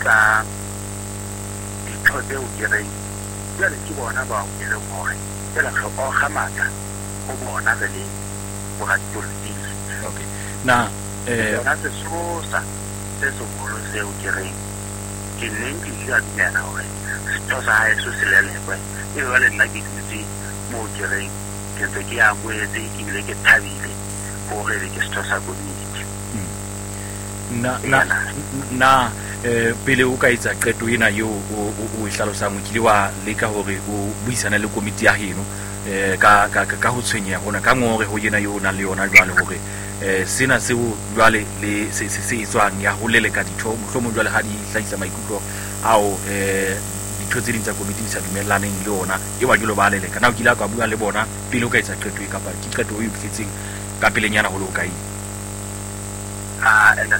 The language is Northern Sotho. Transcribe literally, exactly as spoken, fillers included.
ka ditho tseo ke reng jwale ke bona ba e leng hore fela re o gamata go bona re le boradipolotiki. Okay. Na eh yona se sosa se segolo seo ke reng ke neng ke dira dumela hore setho sa hae se se lelekwe e ba le nna ke dutse mo ke reng ke ntse ke amoetse ebile ke thabile gore ke setho sa community. na na na eh pele o ka itsa qeto ena yo o o ihlalosang o kile wa leka hore o buisana le komiti ya heno eh ka ka ka ho tshwenya hona ka ngore ho yena yo na le yona jwale hore eh sena se o jwale le se se itswang ya ho leleka ditho mohlomo jwale ha di hlahisa maikutlo ao eh ditho tse ding tsa komiti di sa dumellaneng le ona e wa jolo ba leleka na o kile ka bua le bona pele o ka itsa qeto e ka pa ke qeto o e fitletseng ka pelenyana ho lo ka i ah